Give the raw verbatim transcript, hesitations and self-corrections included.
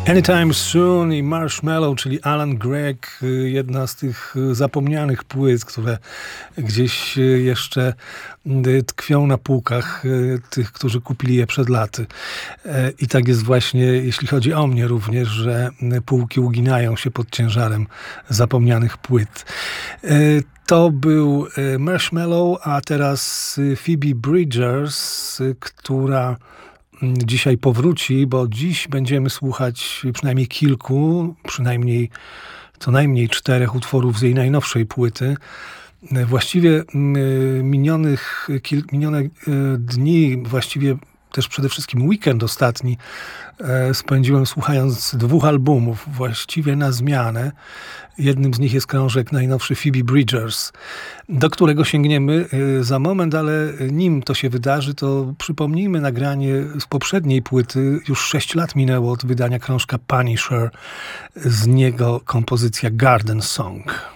Anytime Soon i Marshmallow, czyli Alan Gregg, jedna z tych zapomnianych płyt, które gdzieś jeszcze tkwią na półkach tych, którzy kupili je przed laty. I tak jest właśnie, jeśli chodzi o mnie również, że półki uginają się pod ciężarem zapomnianych płyt. To był Marshmallow, a teraz Phoebe Bridgers, która dzisiaj powróci, bo dziś będziemy słuchać przynajmniej kilku, przynajmniej co najmniej czterech utworów z jej najnowszej płyty. Właściwie minionych, kil, minione dni, właściwie też przede wszystkim weekend ostatni spędziłem słuchając dwóch albumów, właściwie na zmianę. Jednym z nich jest krążek najnowszy Phoebe Bridgers, do którego sięgniemy za moment, ale nim to się wydarzy, to przypomnijmy nagranie z poprzedniej płyty. Już sześć lat minęło od wydania krążka Punisher, z niego kompozycja Garden Song.